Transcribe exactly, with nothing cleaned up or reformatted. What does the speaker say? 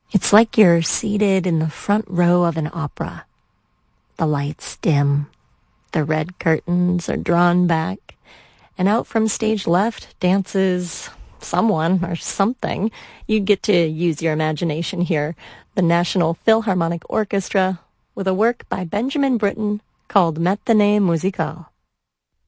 It's like you're seated in the front row of an opera. The lights dim, the red curtains are drawn back, and out from stage left dances someone or something. You get to use your imagination here. The National Philharmonic Orchestra with a work by Benjamin Britten called Matinée Musicale.